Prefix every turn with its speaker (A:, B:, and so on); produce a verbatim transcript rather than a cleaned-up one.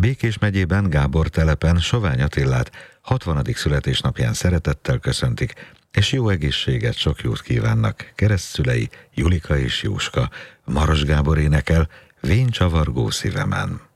A: Békés megyében Gábor telepen Sovány Attilát hatvanadik születésnapján szeretettel köszöntik, és jó egészséget, sok jót kívánnak keresztszülei Julika és Jóska. Maros Gábor énekel Vén csavargó szívemen.